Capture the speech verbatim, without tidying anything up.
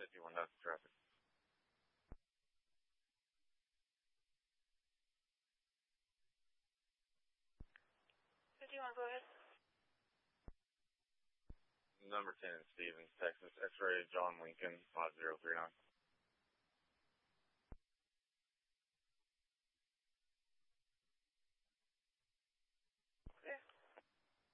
fifty-one, that's traffic. fifty-one, go ahead. Number ten in Stevens, Texas, X-ray John Lincoln, five zero three nine.